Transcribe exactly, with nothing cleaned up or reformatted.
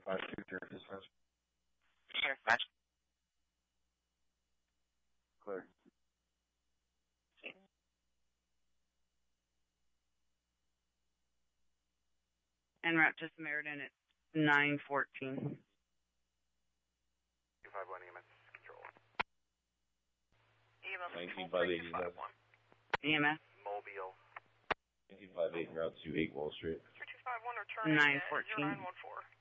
five two, Sheriff Dispatch. Sheriff Dispatch. Clear. En route to Samaritan at nine fourteen. two five one E M S control. E M S nineteen five eight E M S. E M S. Mobile. nineteen five eight en route to eight Wall Street. three two five one returning nine fourteen. zero nine one four.